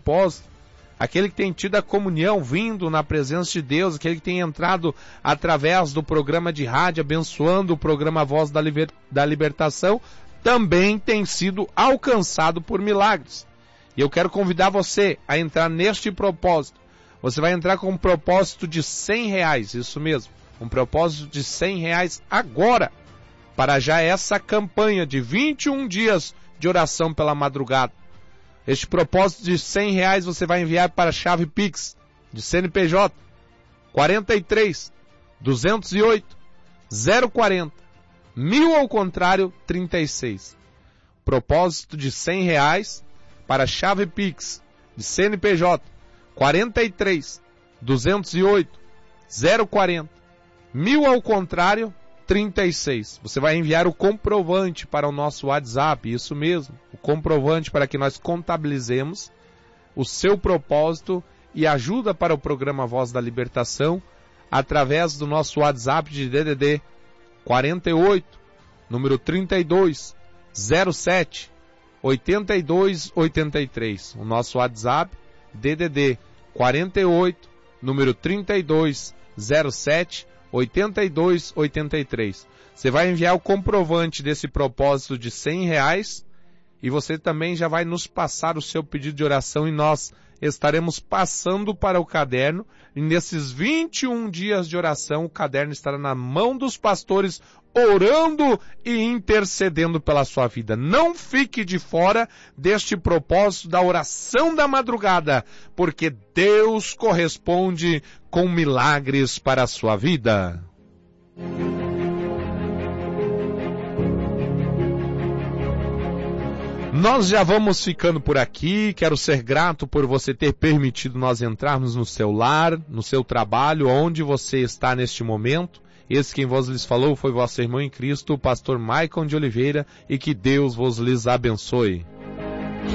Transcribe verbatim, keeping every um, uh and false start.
propósito, aquele que tem tido a comunhão, vindo na presença de Deus, aquele que tem entrado através do programa de rádio, abençoando o programa Voz da, Liber- da Libertação, também tem sido alcançado por milagres. E eu quero convidar você a entrar neste propósito. Você vai entrar com um propósito de cem reais, isso mesmo, um propósito de cem reais agora, para já essa campanha de vinte e um dias de oração pela madrugada. Este propósito de cem reais você vai enviar para a chave Pix de C N P J quarenta e três, duzentos e oito, zero quarenta, mil ao contrário, trinta e seis. Propósito de cem reais para a chave Pix de C N P J quarenta e três, duzentos e oito, zero quarenta, mil ao contrário, trinta e seis. Você vai enviar o comprovante para o nosso WhatsApp, isso mesmo, o comprovante para que nós contabilizemos o seu propósito e ajuda para o programa Voz da Libertação através do nosso WhatsApp de D D D quarenta e oito, número trinta e dois, zero sete, oitenta e dois, oitenta e três. O nosso WhatsApp D D D quarenta e oito, número trinta e dois, zero sete, oitenta e dois, oitenta e três. Você vai enviar o comprovante desse propósito de cem reais e você também já vai nos passar o seu pedido de oração e nós estaremos passando para o caderno. E nesses vinte e um dias de oração, o caderno estará na mão dos pastores, orando e intercedendo pela sua vida. Não fique de fora deste propósito da oração da madrugada, porque Deus corresponde com milagres para a sua vida. Nós já vamos ficando por aqui. Quero ser grato por você ter permitido nós entrarmos no seu lar, no seu trabalho, onde você está neste momento. Esse quem vos lhes falou foi vosso irmão em Cristo, o pastor Maicon de Oliveira, e que Deus vos lhes abençoe.